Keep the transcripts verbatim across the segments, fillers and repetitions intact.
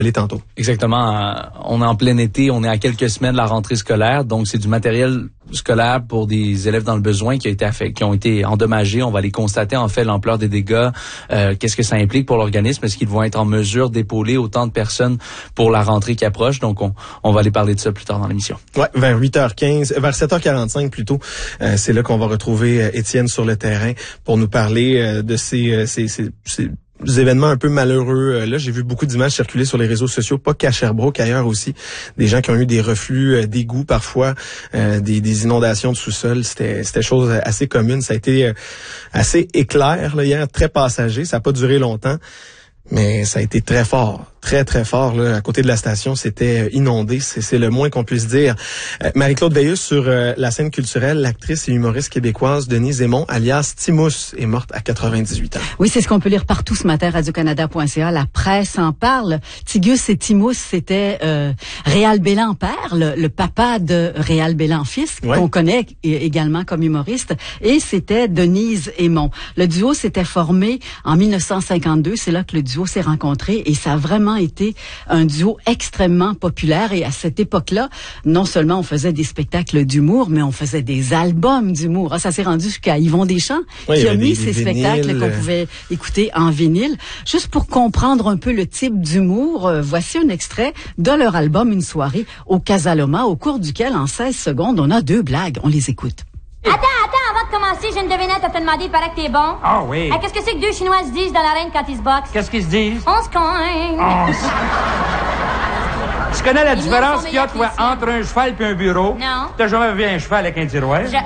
les tantôt. Exactement. On est en plein été, on est à quelques semaines de la rentrée scolaire, donc c'est du matériel scolaire pour des élèves dans le besoin qui a été affecté, qui ont été endommagés. On va les constater en fait l'ampleur des dégâts, euh, qu'est-ce que ça implique pour l'organisme, est-ce qu'ils vont être en mesure d'épauler autant de personnes pour la rentrée qui approche. Donc on, on va aller parler de ça plus tard dans l'émission. Ouais, vers huit heures quinze, vers sept heures quarante-cinq plutôt, euh, c'est là qu'on va retrouver euh, Étienne sur le terrain pour nous parler euh, de ces, euh, ces, ces, ces des événements un peu malheureux. Là, j'ai vu beaucoup d'images circuler sur les réseaux sociaux, pas qu'à Sherbrooke, ailleurs aussi. Des gens qui ont eu des reflux euh, d'égouts parfois, euh, des, des inondations de sous-sol. C'était, c'était chose assez commune. Ça a été euh, assez éclair là, hier, très passager. Ça n'a pas duré longtemps, mais ça a été très fort. Très, très fort. Là, à côté de la station, c'était inondé. C'est, c'est le moins qu'on puisse dire. Euh, Marie-Claude Veilleux, sur euh, la scène culturelle, l'actrice et humoriste québécoise Denise Aymon, alias Timous, est morte à quatre-vingt-dix-huit ans. Oui, c'est ce qu'on peut lire partout ce matin, radio canada point c a. La presse en parle. Tigus et Timous, c'était euh, Réal Bélan père, le, le papa de Réal Bélan fils, ouais, qu'on connaît également comme humoriste, et c'était Denise Aymon. Le duo s'était formé en dix-neuf cent cinquante-deux. C'est là que le duo s'est rencontré, et ça a vraiment été un duo extrêmement populaire. Et à cette époque-là, non seulement on faisait des spectacles d'humour, mais on faisait des albums d'humour. Ah, ça s'est rendu jusqu'à Yvon Deschamps, oui, qui a mis ces spectacles qu'on pouvait écouter en vinyle. Juste pour comprendre un peu le type d'humour, euh, voici un extrait de leur album Une soirée au Casaloma, au cours duquel, en seize secondes, on a deux blagues. On les écoute. Attends, attends, avant de commencer, j'ai une devinette à te demander, il paraît que t'es bon. Ah oui. Hey, qu'est-ce que c'est que deux Chinois se disent dans l'arène quand ils se boxent? Qu'est-ce qu'ils se disent? On se cogne. On se... Tu connais la différence qu'il y a, toi, entre un cheval et un bureau? Non. T'as jamais vu un cheval avec un tiroir? Je...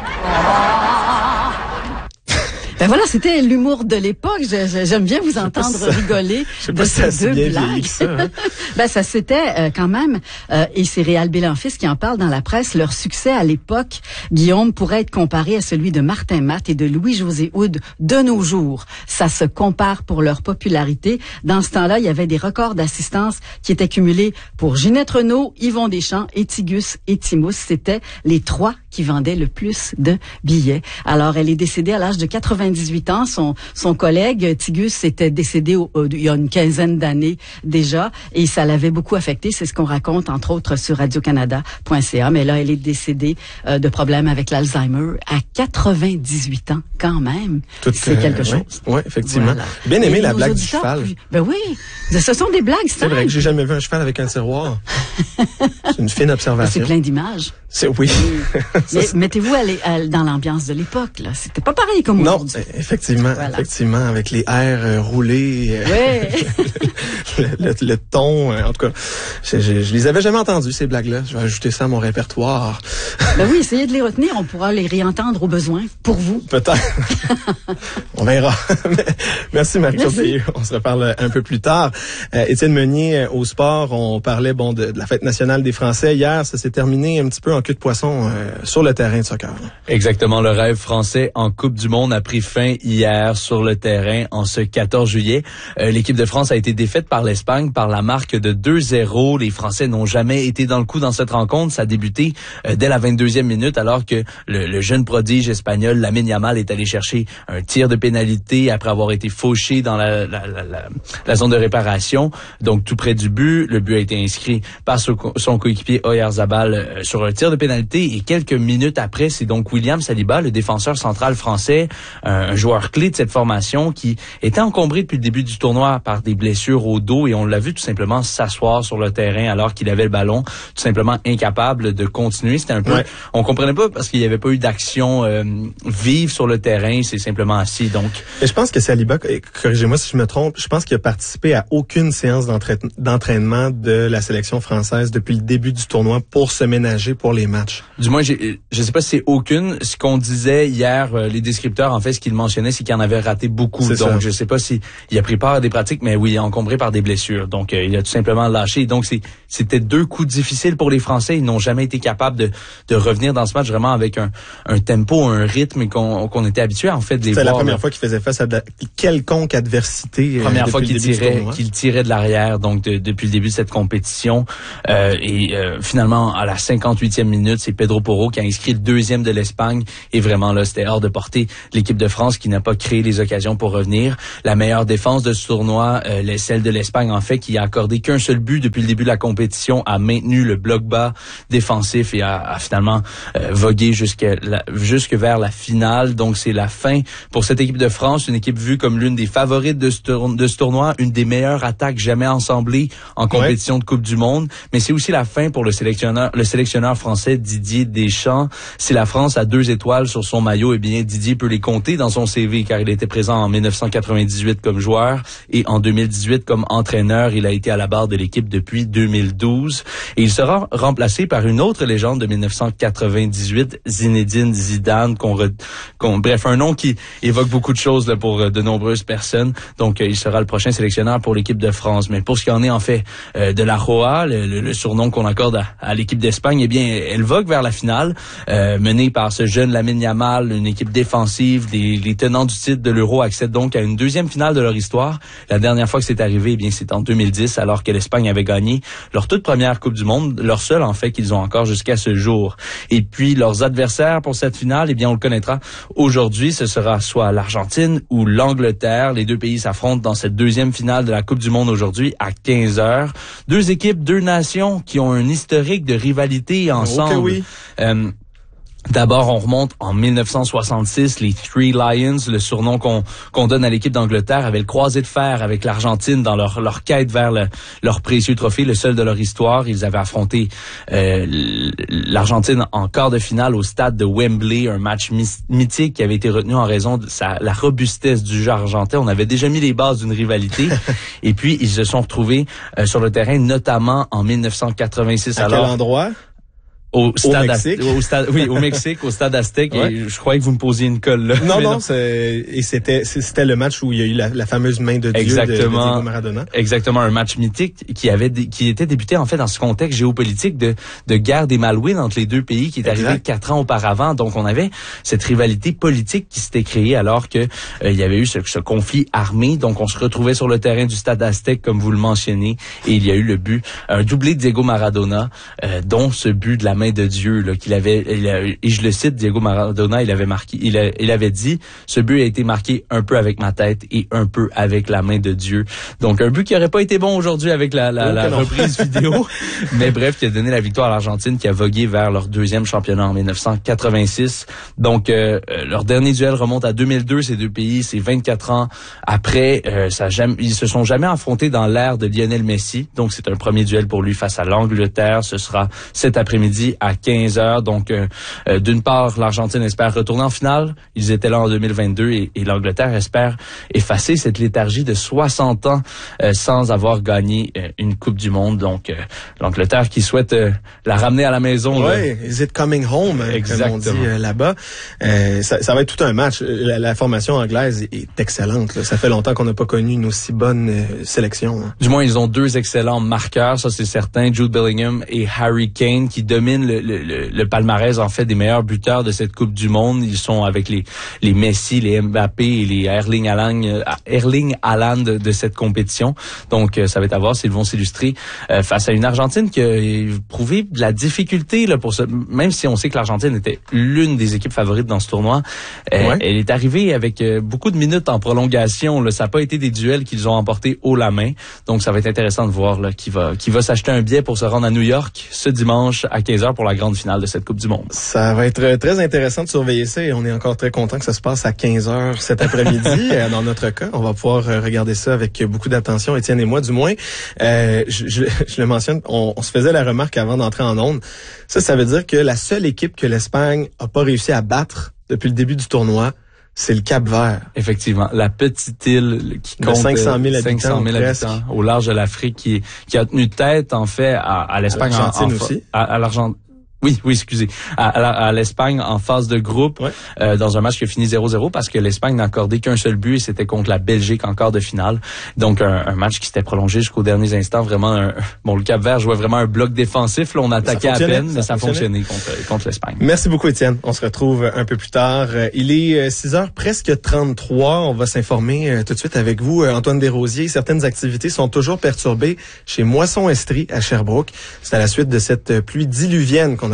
Ben voilà, c'était l'humour de l'époque. Je, je, j'aime bien vous entendre ça, rigoler de ces deux blagues. Ça, hein? Ben ça c'était euh, quand même, euh, et c'est Réal Bélan fils qui en parle dans la presse, leur succès à l'époque, Guillaume, pourrait être comparé à celui de Martin Matt et de Louis-José Hood de nos jours. Ça se compare pour leur popularité. Dans ce temps-là, il y avait des records d'assistance qui étaient cumulés pour Ginette Renault, Yvon Deschamps, et Tigus et Timous. C'était les trois qui vendaient le plus de billets. Alors, elle est décédée à l'âge de quatre-vingt-dix-huit ans. Son, son collègue, Tigus, était décédé au, au, il y a une quinzaine d'années déjà, et ça l'avait beaucoup affecté. C'est ce qu'on raconte, entre autres, sur radio canada point c a. Mais là, elle est décédée euh, de problèmes avec l'Alzheimer à quatre-vingt-dix-huit ans, quand même. Tout, c'est quelque euh, chose. Oui, ouais, effectivement. Voilà. Bien aimé la blague du cheval. Plus, ben oui, ce sont des blagues, c'est vrai que j'ai jamais vu un cheval avec un tiroir. C'est une fine observation. C'est plein d'images. C'est, oui. Mais mettez-vous à à, dans l'ambiance de l'époque, là. C'était pas pareil comme aujourd'hui. Non, effectivement, voilà. effectivement, avec les airs euh, roulés, euh, ouais. le, le, le ton, euh, en tout cas, je, je, je les avais jamais entendus, ces blagues-là. Je vais ajouter ça à mon répertoire. Ben oui, essayez de les retenir, on pourra les réentendre au besoin, pour vous. Peut-être. On verra. Merci Marie-Claude Veilleux. On se reparle un peu plus tard. Euh, Étienne Meunier, euh, au sport, on parlait bon de, de la fête nationale des Français. Hier, ça s'est terminé un petit peu en queue de poisson euh, sur le terrain de soccer. Exactement, le rêve français en Coupe du Monde a pris fin hier sur le terrain en ce quatorze juillet. Euh, l'équipe de France a été défaite par l'Espagne par la marque de deux zéro. Les Français n'ont jamais été dans le coup dans cette rencontre. Ça a débuté euh, dès la vingt-deuxième minute alors que le, le jeune prodige espagnol Lamine Yamal est allé chercher un tir de pénalité après avoir été fauché dans la, la, la, la, la zone de réparation. Donc tout près du but, le but a été inscrit par son, son coéquipier Oyarzabal euh, sur un tir de pénalité, et quelques minutes après, c'est donc William Saliba, le défenseur central français, euh, un joueur clé de cette formation qui était encombré depuis le début du tournoi par des blessures au dos, et on l'a vu tout simplement s'asseoir sur le terrain alors qu'il avait le ballon, tout simplement incapable de continuer. C'était un peu, ouais. On comprenait pas parce qu'il n'y avait pas eu d'action euh, vive sur le terrain, c'est simplement assis. Donc, et je pense que Saliba, corrigez-moi si je me trompe, je pense qu'il a participé à aucune séance d'entraî- d'entraînement de la sélection française depuis le début du tournoi pour se ménager pour les matchs. Du moins, j'ai, je sais pas si c'est aucune. Ce qu'on disait hier, euh, les descripteurs, en fait, ce qu'ils mentionnaient, c'est qu'il en avait raté beaucoup. C'est donc, ça. Je sais pas si il a pris part à des pratiques, mais oui, il est encombré par des blessures. Donc, euh, il a tout simplement lâché. Donc, c'est, c'était deux coups difficiles pour les Français. Ils n'ont jamais été capables de, de revenir dans ce match vraiment avec un, un tempo, un rythme qu'on, qu'on était habitué, en fait, de les C'était voir. la première là. fois qu'il faisait face à de la, quelconque adversité. Première euh, fois qu'il tirait, qu'il tirait de l'arrière, donc de, depuis le début de cette compétition. Euh, et euh, finalement, à la cinquante-huitième minute, c'est Pedro Porro qui a inscrit le deuxième de l'Espagne. Et vraiment, là, c'était hors de portée de l'équipe de France. France qui n'a pas créé les occasions pour revenir. La meilleure défense de ce tournoi, euh, celle de l'Espagne en fait, qui a accordé qu'un seul but depuis le début de la compétition, a maintenu le bloc bas défensif et a, a finalement euh, vogué jusqu'à la, jusque vers la finale. Donc c'est la fin pour cette équipe de France, une équipe vue comme l'une des favorites de ce, tour, de ce tournoi, une des meilleures attaques jamais ensemblées en compétition ouais. de Coupe du Monde. Mais c'est aussi la fin pour le sélectionneur, le sélectionneur français Didier Deschamps. Si la France a deux étoiles sur son maillot, eh bien Didier peut les compter dans son C V car il était présent en dix-neuf cent quatre-vingt-dix-huit comme joueur et en deux mille dix-huit comme entraîneur. Il a été à la barre de l'équipe depuis deux mille douze et il sera remplacé par une autre légende de dix-neuf cent quatre-vingt-dix-huit, Zinedine Zidane, qu'on, re, qu'on bref un nom qui évoque beaucoup de choses là, pour de nombreuses personnes. Donc euh, il sera le prochain sélectionneur pour l'équipe de France. Mais pour ce qui en est en fait euh, de la Roja, le, le, le surnom qu'on accorde à, à l'équipe d'Espagne, eh bien elle vogue vers la finale, euh, menée par ce jeune Lamine Yamal, une équipe défensive. Les, les tenants du titre de l'Euro accèdent donc à une deuxième finale de leur histoire. La dernière fois que c'est arrivé, eh bien c'est en deux mille dix, alors que l'Espagne avait gagné leur toute première Coupe du Monde, leur seule en fait qu'ils ont encore jusqu'à ce jour. Et puis leurs adversaires pour cette finale, eh bien on le connaîtra aujourd'hui, ce sera soit l'Argentine ou l'Angleterre. Les deux pays s'affrontent dans cette deuxième finale de la Coupe du Monde aujourd'hui à quinze heures. Deux équipes, deux nations qui ont un historique de rivalité ensemble. Oh que oui. Euh, D'abord, on remonte en dix-neuf cent soixante-six, les Three Lions, le surnom qu'on qu'on donne à l'équipe d'Angleterre, avaient le croisé de fer avec l'Argentine dans leur leur quête vers le, leur précieux trophée, le seul de leur histoire. Ils avaient affronté euh, l'Argentine en quart de finale au stade de Wembley, un match mythique qui avait été retenu en raison de sa, la robustesse du jeu argentin. On avait déjà mis les bases d'une rivalité. Et puis, ils se sont retrouvés euh, sur le terrain, notamment en dix-neuf cent quatre-vingt-six. À Alors, quel endroit? Au stade, au Mexique. Au stade, oui, au Mexique, au stade Aztec. Ouais. Et je croyais que vous me posiez une colle là. Non, non, non. C'est, et c'était, c'était le match où il y a eu la, la fameuse main de Dieu exactement, de, de Diego Maradona. Exactement, un match mythique qui avait, qui était débuté en fait dans ce contexte géopolitique de, de guerre des Malouines entre les deux pays qui est exact. Arrivé quatre ans auparavant. Donc on avait cette rivalité politique qui s'était créée alors que euh, il y avait eu ce, ce conflit armé. Donc on se retrouvait sur le terrain du stade Aztec comme vous le mentionnez et il y a eu le but, un doublé de Diego Maradona, euh, dont ce but de la main de Dieu là. Qu'il avait, il a, et je le cite, Diego Maradona, il avait marqué, il, a, il avait dit, ce but a été marqué un peu avec ma tête et un peu avec la main de Dieu. Donc un but qui aurait pas été bon aujourd'hui avec la, la, la reprise vidéo, mais bref, qui a donné la victoire à l'Argentine, qui a vogué vers leur deuxième championnat en dix-neuf cent quatre-vingt-six. Donc euh, leur dernier duel remonte à deux mille deux. Ces deux pays, c'est vingt-quatre ans après. Euh, ça jamais, ils se sont jamais affrontés dans l'ère de Lionel Messi. Donc c'est un premier duel pour lui face à l'Angleterre. Ce sera cet après-midi à quinze heures. Donc, euh, euh, d'une part, l'Argentine espère retourner en finale. Ils étaient là en deux mille vingt-deux et, et l'Angleterre espère effacer cette léthargie de soixante ans euh, sans avoir gagné euh, une Coupe du Monde. Donc, euh, l'Angleterre qui souhaite euh, la ramener à la maison. Oui, is it coming home, comme on dit euh, là-bas. Euh, ça, ça va être tout un match. La, la formation anglaise est excellente. Là. Ça fait longtemps qu'on n'a pas connu une aussi bonne euh, sélection. Hein. Du moins, ils ont deux excellents marqueurs, ça c'est certain. Jude Bellingham et Harry Kane qui dominent le, le, le, le palmarès en fait des meilleurs buteurs de cette Coupe du Monde. Ils sont avec les les Messi, les Mbappé et les Erling Haaland, Erling Haaland de, de cette compétition. Donc ça va être à voir s'ils vont s'illustrer euh, face à une Argentine qui a prouvé de la difficulté là pour ce, même si on sait que l'Argentine était l'une des équipes favorites dans ce tournoi. Euh, ouais. Elle est arrivée avec euh, beaucoup de minutes en prolongation. Là. Ça n'a pas été des duels qu'ils ont emportés haut la main. Donc ça va être intéressant de voir là, qui va qui va s'acheter un billet pour se rendre à New York ce dimanche à quinze heures pour la grande finale de cette Coupe du Monde. Ça va être très intéressant de surveiller ça et on est encore très content que ça se passe à quinze heures cet après-midi. Dans notre cas, on va pouvoir regarder ça avec beaucoup d'attention, Étienne et moi du moins. Euh, je, je, je le mentionne, on, on se faisait la remarque avant d'entrer en onde. Ça, ça veut dire que la seule équipe que l'Espagne a pas réussi à battre depuis le début du tournoi, c'est le Cap-Vert. Effectivement, la petite île qui compte cinq cent mille habitants, cinq cent mille habitants au large de l'Afrique qui, qui a tenu tête en fait à, à l'Espagne, à l'Argentine en, en, aussi. À, à l'Argentine. Oui, oui, excusez. À, à, à l'Espagne en phase de groupe, ouais. euh, dans un match qui a fini zéro zéro parce que l'Espagne n'a accordé qu'un seul but et c'était contre la Belgique en quart de finale. Donc un, un match qui s'était prolongé jusqu'aux derniers instants. Vraiment, un, bon, le Cap-Vert jouait vraiment un bloc défensif. Là, on attaquait à peine, mais ça fonctionnait contre, contre l'Espagne. Merci beaucoup, Étienne. On se retrouve un peu plus tard. Il est six heures presque trente-trois. On va s'informer tout de suite avec vous, Antoine Desrosiers. Certaines activités sont toujours perturbées chez Moisson Estrie à Sherbrooke. C'est à la suite de cette pluie diluvienne qu'on a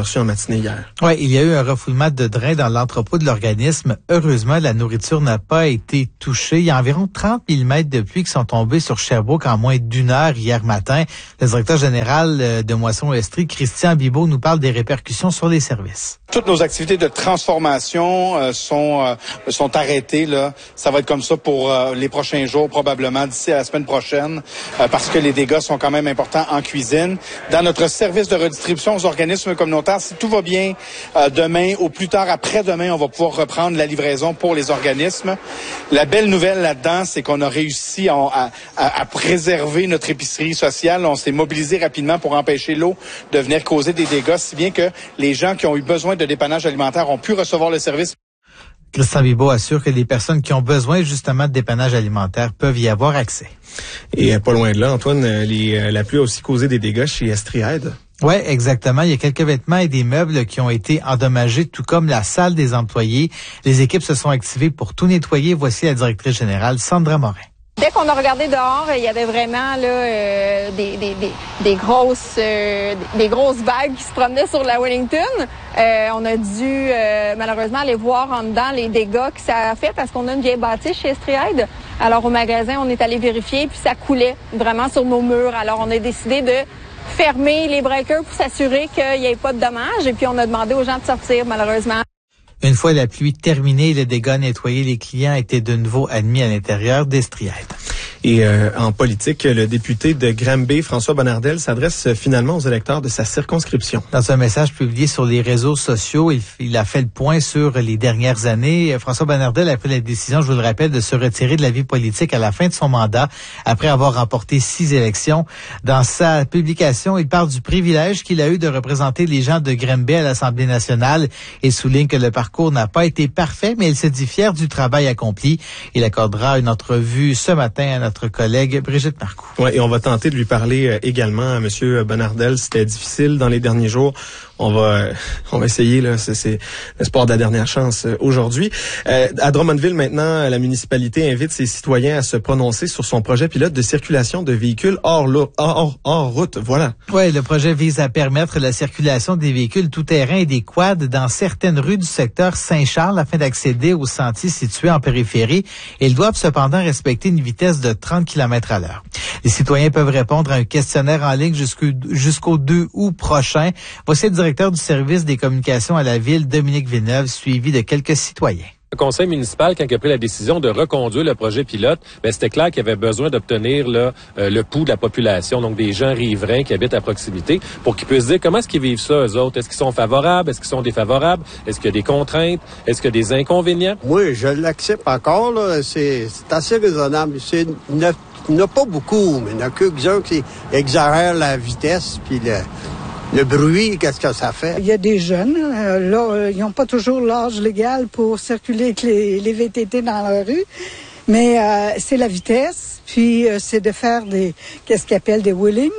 a reçu en matinée hier. Oui, il y a eu un refoulement de drains dans l'entrepôt de l'organisme. Heureusement, la nourriture n'a pas été touchée. Il y a environ trente millimètres de pluie qui sont tombés sur Sherbrooke en moins d'une heure hier matin. Le directeur général de Moisson Estrie, Christian Bibeau, nous parle des répercussions sur les services. Toutes nos activités de transformation euh, sont euh, sont arrêtées là. Ça va être comme ça pour euh, les prochains jours, probablement d'ici à la semaine prochaine, euh, parce que les dégâts sont quand même importants en cuisine. Dans notre service de redistribution aux organismes communautaires, si tout va bien, euh, demain ou plus tard après-demain, on va pouvoir reprendre la livraison pour les organismes. La belle nouvelle là-dedans, c'est qu'on a réussi à, à, à préserver notre épicerie sociale. On s'est mobilisé rapidement pour empêcher l'eau de venir causer des dégâts, si bien que les gens qui ont eu besoin de dépannage alimentaire ont pu recevoir le service. Christian Bibeau assure que les personnes qui ont besoin justement de dépannage alimentaire peuvent y avoir accès. Et pas loin de là, Antoine, les, la pluie a aussi causé des dégâts chez Estriade. Oui, exactement. Il y a quelques vêtements et des meubles qui ont été endommagés, tout comme la salle des employés. Les équipes se sont activées pour tout nettoyer. Voici la directrice générale, Sandra Morin. Dès qu'on a regardé dehors, il y avait vraiment là euh, des, des, des, des grosses euh, des grosses vagues qui se promenaient sur la Wellington. Euh, on a dû euh, malheureusement aller voir en dedans les dégâts que ça a fait parce qu'on a une vieille bâtisse chez Estriade. Alors au magasin, on est allé vérifier puis ça coulait vraiment sur nos murs. Alors on a décidé de fermer les breakers pour s'assurer qu'il n'y ait pas de dommages et puis on a demandé aux gens de sortir malheureusement. Une fois la pluie terminée et le dégât nettoyé, les clients étaient de nouveau admis à l'intérieur d'Estriade. Et euh, en politique, le député de Granby, François Bonnardel, s'adresse finalement aux électeurs de sa circonscription. Dans un message publié sur les réseaux sociaux, il, il a fait le point sur les dernières années. François Bonnardel a pris la décision, je vous le rappelle, de se retirer de la vie politique à la fin de son mandat, après avoir remporté six élections. Dans sa publication, il parle du privilège qu'il a eu de représenter les gens de Granby à l'Assemblée nationale. Il souligne que le parcours n'a pas été parfait, mais il se dit fier du travail accompli. Il accordera une entrevue ce matin à notre collègue Brigitte Marcoux. Ouais, et on va tenter de lui parler euh, également à Monsieur Bonnardel. C'était difficile dans les derniers jours. On va, euh, on va essayer là. C'est, c'est le sport de la dernière chance euh, aujourd'hui. Euh, à Drummondville maintenant, la municipalité invite ses citoyens à se prononcer sur son projet pilote de circulation de véhicules hors, hors, hors, hors route. Voilà. Oui, le projet vise à permettre la circulation des véhicules tout-terrain et des quads dans certaines rues du secteur Saint-Charles afin d'accéder aux sentiers situés en périphérie. Ils doivent cependant respecter une vitesse de trente kilomètres à l'heure. Les citoyens peuvent répondre à un questionnaire en ligne jusqu'au, jusqu'au deux août prochain. Voici le directeur du service des communications à la ville, Dominique Villeneuve, suivi de quelques citoyens. Le conseil municipal, quand il a pris la décision de reconduire le projet pilote, ben c'était clair qu'il y avait besoin d'obtenir là, euh, le pouls de la population, donc des gens riverains qui habitent à proximité, pour qu'ils puissent dire comment est-ce qu'ils vivent ça, eux autres. Est-ce qu'ils sont favorables? Est-ce qu'ils sont défavorables? Est-ce qu'il y a des contraintes? Est-ce qu'il y a des inconvénients? Oui, je l'accepte encore. Là. C'est, c'est assez raisonnable. C'est, il n'y en a pas beaucoup, mais il y en a quelques-uns qui exagèrent la vitesse puis le... Le bruit, qu'est-ce que ça fait? Il y a des jeunes, euh, là, euh, ils n'ont pas toujours l'âge légal pour circuler avec les, les V T T dans la rue, mais euh, c'est la vitesse, puis euh, c'est de faire des, qu'est-ce qu'ils appellent des wheelings.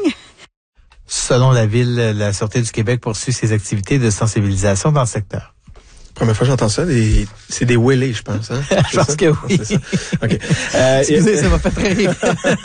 Selon la Ville, la Sûreté du Québec poursuit ses activités de sensibilisation dans le secteur. Première fois que j'entends ça, des, c'est des wheelies, je pense. Hein? Je pense que oui. C'est ça. Okay. Euh, Excusez, ça m'a fait très rire.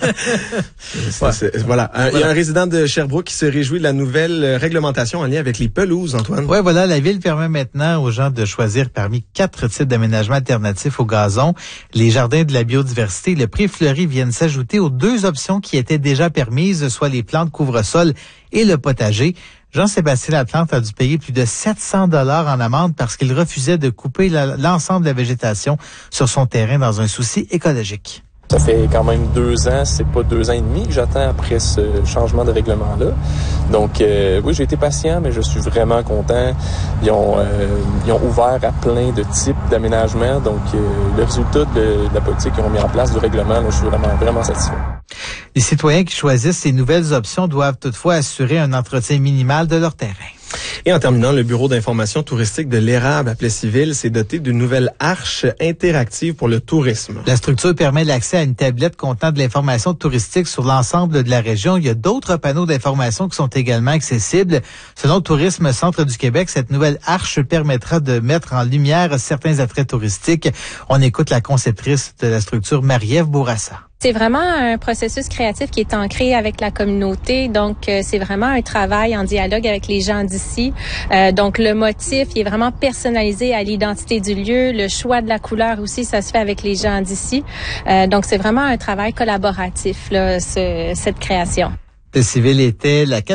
c'est, ouais. c'est, voilà. Un, voilà. Il y a un résident de Sherbrooke qui se réjouit de la nouvelle réglementation en lien avec les pelouses, Antoine. Oui, voilà. La Ville permet maintenant aux gens de choisir parmi quatre types d'aménagements alternatifs au gazon. Les jardins de la biodiversité et le pré fleuri viennent s'ajouter aux deux options qui étaient déjà permises, soit les plantes couvre-sol et le potager. Jean-Sébastien Laplante a dû payer plus de sept cents dollars en amende parce qu'il refusait de couper la, l'ensemble de la végétation sur son terrain dans un souci écologique. Ça fait quand même deux ans, c'est pas deux ans et demi que j'attends après ce changement de règlement-là. Donc, euh, oui, j'ai été patient, mais je suis vraiment content. Ils ont, euh, ils ont ouvert à plein de types d'aménagements. Donc, euh, le résultat de, de la politique qu'ils ont mis en place, du règlement, là, je suis vraiment, vraiment satisfait. Les citoyens qui choisissent ces nouvelles options doivent toutefois assurer un entretien minimal de leur terrain. Et en terminant, le Bureau d'information touristique de l'Érable à Plessisville s'est doté d'une nouvelle arche interactive pour le tourisme. La structure permet l'accès à une tablette contenant de l'information touristique sur l'ensemble de la région. Il y a d'autres panneaux d'information qui sont également accessibles. Selon le Tourisme Centre du Québec, cette nouvelle arche permettra de mettre en lumière certains attraits touristiques. On écoute la conceptrice de la structure, Marie-Ève Bourassa. C'est vraiment un processus créatif qui est ancré avec la communauté. Donc, euh, c'est vraiment un travail en dialogue avec les gens d'ici. Euh, donc, le motif, il est vraiment personnalisé à l'identité du lieu. Le choix de la couleur aussi, ça se fait avec les gens d'ici. Euh, donc, c'est vraiment un travail collaboratif, là, ce, cette création. Le civil était la